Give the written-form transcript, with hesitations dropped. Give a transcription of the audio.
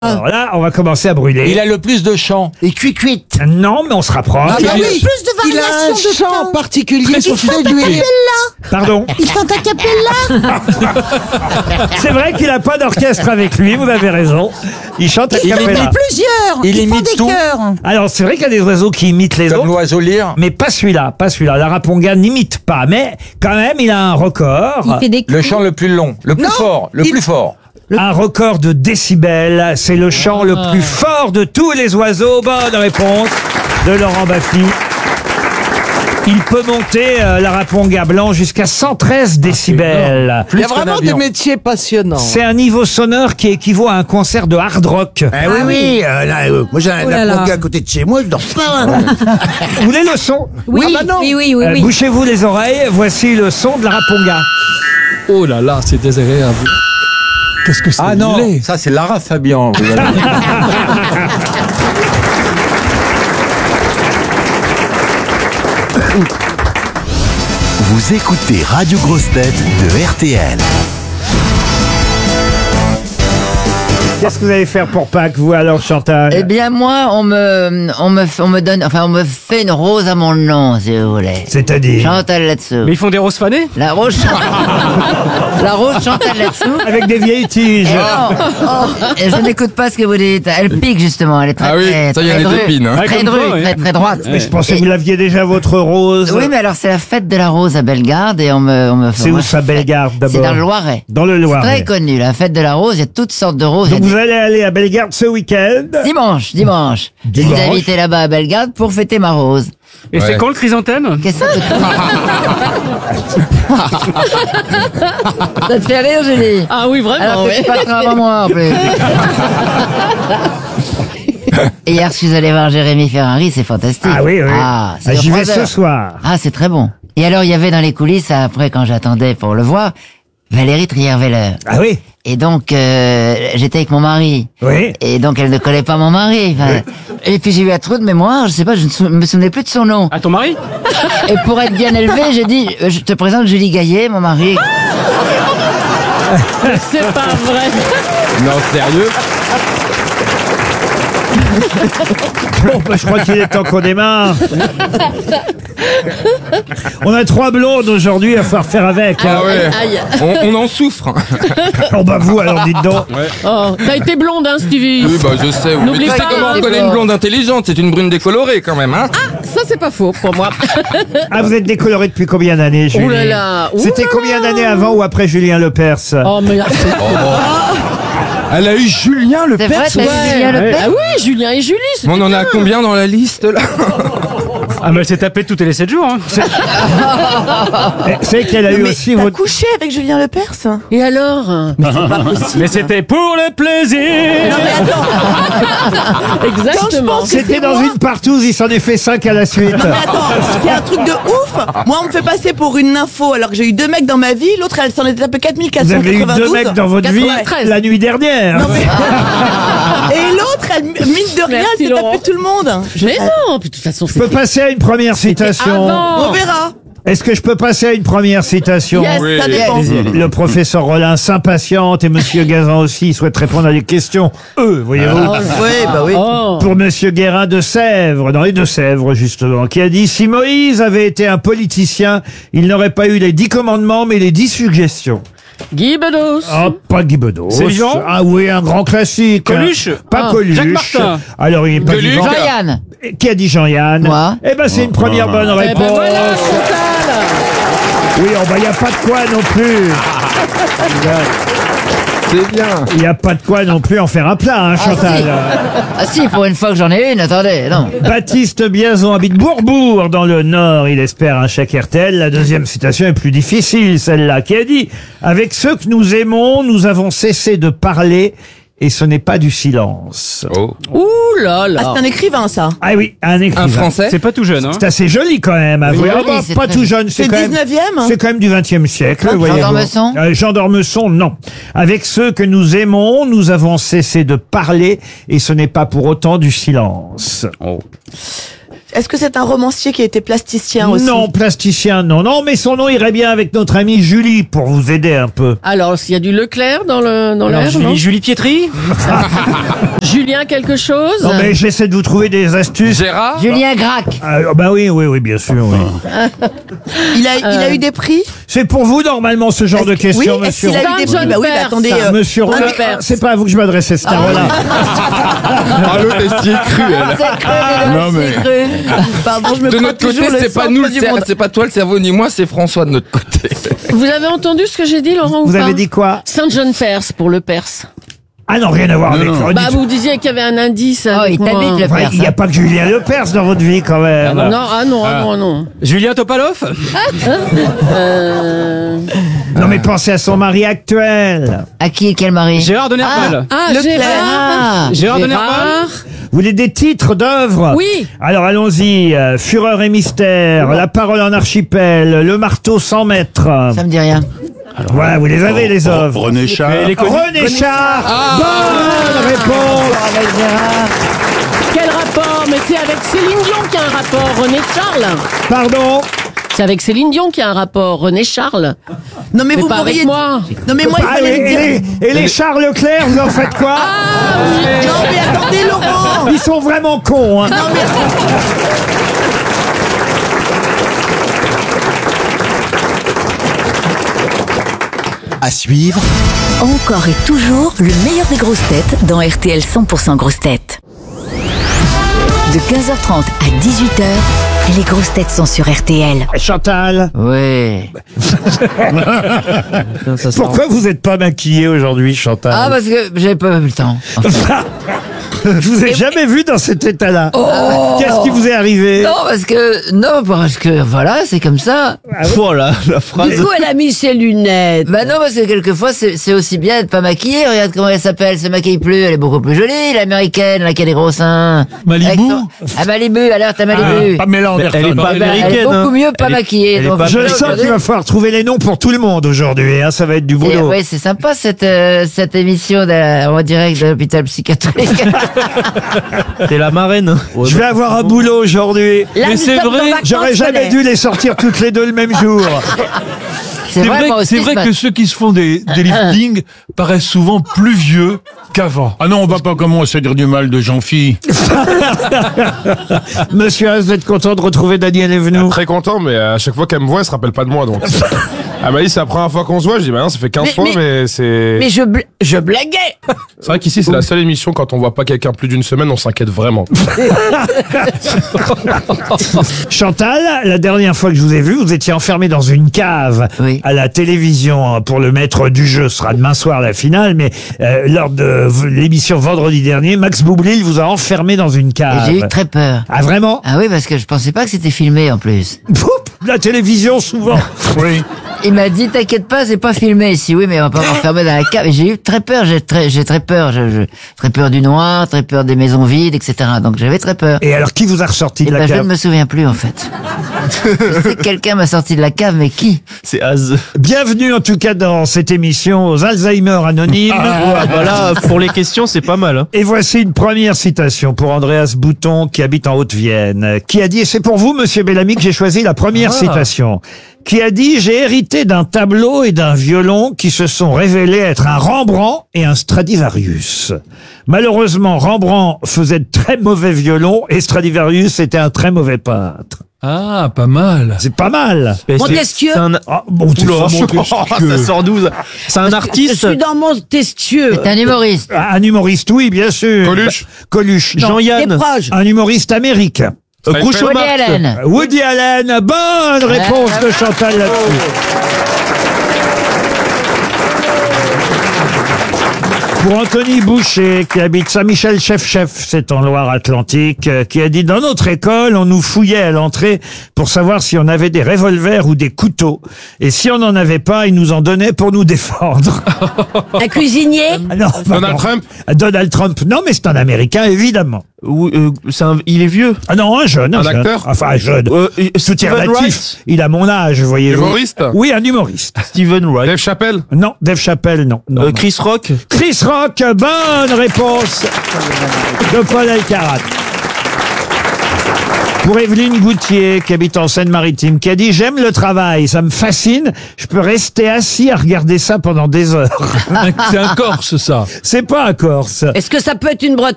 Alors là, on va commencer à brûler. Il a le plus de chants. Et cuit. Non, mais on se rapproche. Ah bah Il a oui. plus de Il a un variations de chant temps. particulier Il qui chante fait a lui. cappella. Pardon. Il chante a cappella. C'est vrai qu'il n'a pas d'orchestre avec lui, vous avez raison. Il chante à Il en cappella. a plusieurs. Il Ils font imite des tout. chœurs. Alors, c'est vrai qu'il y a des oiseaux qui imitent les Comme autres. l'oiseau lyre. Mais pas celui-là, pas celui-là. La raponga n'imite pas, mais quand même, il a un record. Il fait des Le chant le plus long, le plus fort, le plus fort. Un record de décibels. C'est le chant le plus fort de tous les oiseaux. Bonne réponse de Laurent Baffy. Il peut monter, la raponga blanc, jusqu'à 113 décibels. Il y a qu'un vraiment des avion. métiers passionnants. C'est un niveau sonore qui équivaut à un concert de hard rock. Oui. Moi j'ai un là là. à côté de chez moi, je dors pas. Vous voulez le son? Oui, Ah bah non. oui. Bouchez-vous les oreilles, voici le son de la raponga. Oh là là, c'est désagréable. Qu'est-ce que c'est Ah non, laid. ça c'est Lara Fabian. vous allez- Vous écoutez Radio Grosse Tête de RTL. Qu'est-ce que vous allez faire pour Pâques, vous alors, Chantal? Eh bien, moi, on me donne, enfin, on me fait une rose à mon nom, si vous voulez. C'est-à-dire? Chantal là-dessous. Mais ils font des roses fanées? La rose, la rose Chantal là-dessous. Avec des vieilles tiges. Et je n'écoute pas ce que vous dites. Elle pique, justement. Elle est très, Ah oui, très, ça y est, très elle est drue. épine, hein. Très Ouais, comme drue, toi, ouais. très, très droite. Mais je pensais que vous l'aviez déjà, votre rose. Oui, mais alors, c'est la fête de la rose à Bellegarde et on me C'est où ça, Bellegarde, d'abord? C'est dans le Loiret. Dans le Loiret. Très connu, la fête de la rose. Il y a toutes sortes de roses. Donc Il y a vous allez aller à Bellegarde ce week-end. Dimanche. Je Dimanche. suis invité là-bas à Bellegarde pour fêter ma rose. Et Ouais. c'est quand le chrysanthème? Qu'est-ce que ça Ça te fait rire, Julie? Ah oui, vraiment. Alors que tu passeras avant moi en plus. Et hier, je suis allé voir Jérémy Ferrari, c'est fantastique. Ah oui, oui. Ah, c'est J'y sur vais 3 ce heures. soir. Ah, c'est très bon. Et alors, il y avait dans les coulisses, après, quand j'attendais pour le voir, Valérie Trierweiler. Ah oui? Et donc, j'étais avec mon mari. Oui. Et donc, elle ne connaît pas mon mari. Enfin, et puis, j'ai eu un trou de mémoire, je sais pas, je ne me souvenais plus de son nom. À ton mari? Et pour être bien élevé, j'ai dit, je te présente Julie Gaillet, mon mari. C'est pas vrai. Non, sérieux? Bon, bah, je crois qu'il est temps qu'on démarre. On a 3 blondes aujourd'hui, à falloir faire avec. Hein. Ah ouais. Aïe. On en souffre. Oh bah vous, alors dites donc. Oh, t'as été blonde, hein, Stevie. Oui, bah je sais. Mais N'oublie tu sais pas, comment on les reconnaît bords. une blonde intelligente? C'est une brune décolorée quand même, hein? Ça, c'est pas faux pour moi. Ah, vous êtes décoloré depuis combien d'années, Julie? Oh là là. C'était combien d'années avant ou après Julien Lepers? Oh, mais. Elle a eu Julien le C'est vrai, Perse. t'as vu Julien Lepers? Ah oui, Julien et Julie. On en a combien dans la liste là? Ah, mais elle s'est tapée toutes les 7 jours, hein. C'est qu'elle a eu aussi T'as votre... couché avec Julien Lepers? Et alors? Mais c'était pour le plaisir. Exactement. C'était dans une partouze, il s'en est fait 5 à la suite. Mais attends, c'est un truc de ouf. Moi, on me fait passer pour une nympho alors que j'ai eu 2 mecs dans ma vie. L'autre, elle s'en était tapé Vous avez eu 4492. 2 mecs dans votre vie 93. la nuit dernière. Non, mais- Et l'autre, elle, mine de rien, Merci, elle s'est Laurent. tapé tout le monde. Mais non, puis de toute façon, Je peux passer à une première citation. avant. On verra. Est-ce que je peux passer à une première citation? Yes, Oui. Ça dépend. Le professeur Rollin s'impatiente et Monsieur Gazan aussi souhaite répondre à des questions. Voyez-vous. Oui, bah oui. Oh. Pour Monsieur Guérin de Sèvres, dans les Deux-Sèvres justement, qui a dit: si Moïse avait été un politicien, il n'aurait pas eu les 10 commandements, mais les 10 suggestions. Guy Bedos. Ah, pas Guy Bedos. C'est vivant? Ah oui, un grand classique. Coluche? Pas Ah, Coluche. Jacques Martin. Alors, il est pas Gueuluc. vivant. Jean-Yann. Qui a dit Jean-Yann? Moi. Eh ben, c'est une première bonne Eh réponse. ben voilà, Chantal. Oui, oh, bah, il n'y a pas de quoi non plus. C'est bien. Il n'y a pas de quoi non plus en faire un plat, hein, Chantal. Ah si, pour une fois que j'en ai une, attendez, non. Baptiste Biazon habite Bourbourg dans le Nord. Il espère un chèque RTL. La deuxième citation est plus difficile, celle-là, qui a dit: avec ceux que nous aimons, nous avons cessé de parler et ce n'est pas du silence. Oh. Ouh là Ah, là. c'est un écrivain, ça. Ah oui, un écrivain. Un français? C'est pas tout jeune, hein. C'est assez joli quand même, avouez. Oui, Ah bah, c'est pas très tout bien. jeune, c'est C'est quand même. 19e? C'est quand même du 20e siècle. Jean voyez-vous. d'Ormesson Jean d'Ormesson, non. Avec ceux que nous aimons, nous avons cessé de parler et ce n'est pas pour autant du silence. Est-ce que c'est un romancier qui a été plasticien aussi? Non, plasticien, non, mais son nom irait bien avec notre amie Julie pour vous aider un peu. Alors, s'il y a du Leclerc dans l'air, non? Julie Pietri. Julien quelque chose? Non, mais j'essaie de vous trouver des astuces. Gérard. Julien Gracq. Bah oui, bien sûr, oui. Il a eu des prix? C'est pour vous, normalement, ce genre de questions, oui, monsieur. est-ce qu'il a eu des prix? Bah oui, mais attendez. Monsieur Roland, c'est pas à vous que je m'adressais, c'est à Roland. Ah, l'autre, elle s'y est cru, elle. C'est cru, Non, mais- Pardon, je me De prends notre côté, toujours le c'est pas centre nous, du monde. c'est pas toi le cerveau ni moi, c'est François de notre côté. Vous avez entendu ce que j'ai dit, Laurent, ou Vous pas? avez dit quoi? Saint-Jean-Perse pour le Perse. Ah non, rien à voir avec... Bah, vous disiez qu'il y avait un indice. Oh, avec il moi. t'habite le Ouais, Perse. il n'y a pas que Julien Lepers dans votre vie, quand même. Non. Julien Topalov. Non, mais pensez à son mari actuel. À qui, quel mari? Gérard de Nerval. Gérard. Ah, Gérard de Nerval. Vous voulez des titres d'œuvres? Oui. Alors allons-y. Fureur et mystère, La parole en archipel, Le marteau 100 mètres. ça me dit rien. Voilà, vous les avez, les œuvres. René Char. René Char. Bonne réponse. Avec Gérard. Quel rapport? Mais c'est avec Céline Dion qu'il y a un rapport, René Charles. Pardon? C'est avec Céline Dion qu'il y a un rapport, René Charles. Non, mais Mais vous pas avec m'auriez moi. Non, mais moi, il Ah, fallait me dire. et les Charles Leclerc, vous en faites quoi? Non, mais attendez, Laurent. Ils sont vraiment cons, hein. Non, mais À suivre, Encore et toujours le meilleur des grosses têtes dans RTL 100% grosses têtes. De 15h30 à 18h, les grosses têtes sont sur RTL. Chantal, Oui. pourquoi vous n'êtes pas maquillée aujourd'hui, Chantal? Ah, parce que j'ai pas eu le temps. Je vous ai jamais vu dans cet état-là. Qu'est-ce qui vous est arrivé? Non, parce que voilà, c'est comme ça. Voilà la phrase. Du coup, elle a mis ses lunettes. Bah non, parce que quelquefois, c'est aussi bien d'être pas maquillée. Regarde comment elle s'appelle, elle se maquille plus, elle est beaucoup plus jolie, l'américaine, là, qui a des gros seins. Malibu. Ah, Malibu, alerte à Malibu. Pamela Anderson. Elle est pas Elle est américaine. beaucoup hein. mieux pas Elle est- maquillée. elle est donc- pas- Je sens qu'il va falloir trouver les noms pour tout le monde aujourd'hui, hein. Ça va être du boulot. Oui, c'est sympa cette émission en direct de l'hôpital psychiatrique. T'es la marraine. Je vais avoir un boulot aujourd'hui. Mais c'est vrai. J'aurais jamais dû les sortir toutes les deux le même jour. C'est vrai, moi aussi, c'est vrai ce que ceux qui se font des liftings paraissent souvent plus vieux qu'avant. Ah non, on va pas commencer à dire du mal de Jean-Phi. Monsieur Haas, vous êtes content de retrouver Daniel Evenou? Très content, mais à chaque fois qu'elle me voit, elle se rappelle pas de moi, donc. Elle m'a dit, c'est la première fois qu'on se voit. Je dis, bah non, ça fait 15 fois, mais c'est... Mais je blaguais. C'est vrai qu'ici, c'est la seule émission, quand on voit pas quelqu'un plus d'une semaine, on s'inquiète vraiment. Chantal, la dernière fois que je vous ai vu, vous étiez enfermé dans une cave à la télévision pour le maître du jeu. Ce sera demain soir la finale, mais lors de l'émission vendredi dernier, Max Boublil vous a enfermé dans une cave. Et j'ai eu très peur. Ah vraiment? Ah oui, parce que je pensais pas que c'était filmé en plus. La télévision souvent. Oui. Il m'a dit, t'inquiète pas, c'est pas filmé ici. Oui, mais on va pas m'enfermer dans la cave. Et j'ai eu très peur, j'ai très peur. Très peur du noir, très peur des maisons vides, etc. Donc j'avais très peur. Et alors, qui vous a ressorti de la Je cave? ne me souviens plus, en fait. Je sais que quelqu'un m'a sorti de la cave, mais qui? C'est Az. Bienvenue en tout cas dans cette émission aux Alzheimer anonymes. Voilà, pour les questions, c'est pas mal. Hein. Et voici une première citation pour Andreas Bouton qui habite en Haute-Vienne, qui a dit, et c'est pour vous, monsieur Bellamy, que j'ai choisi la première citation, qui a dit: j'ai hérité d'un tableau et d'un violon qui se sont révélés être un Rembrandt et un Stradivarius. Malheureusement, Rembrandt faisait de très mauvais violons et Stradivarius était un très mauvais peintre. Ah, pas mal. C'est pas mal. Montesquieu. Ah, bon, Oula, Ça sort 12. C'est un artiste. Je suis dans Montesquieu. C'est un humoriste. Un humoriste, oui, bien sûr. Coluche. Coluche. non. Jean-Yann. Un humoriste américain. Groucho Woody Marx. Allen. Woody Allen, bonne réponse de Chantal là-dessus. Pour Anthony Boucher, qui habite Saint-Michel-Chef-Chef, c'est en Loire-Atlantique, qui a dit: dans notre école, on nous fouillait à l'entrée pour savoir si on avait des revolvers ou des couteaux. Et si on n'en avait pas, ils nous en donnaient pour nous défendre. Un cuisinier. Ah non, Donald Trump. Donald Trump, non, mais c'est un Américain, évidemment. Il est vieux. Ah non, un jeune. Un jeune. acteur. Enfin, un jeune. Tout est Steven relatif. Wright. Il a mon âge, voyez-vous. Humoriste. Oui, un humoriste. Steven Wright. Dave Chappelle. Non, Dave Chappelle, non. non. Chris Rock. Chris Rock, bonne réponse de Paul Alcarat. Pour Evelyne Goutier, qui habite en Seine-Maritime, qui a dit « J'aime le travail, ça me fascine, je peux rester assis à regarder ça pendant des heures. » C'est un Corse, ça. C'est pas un Corse. Est-ce que ça peut être une Bretonne?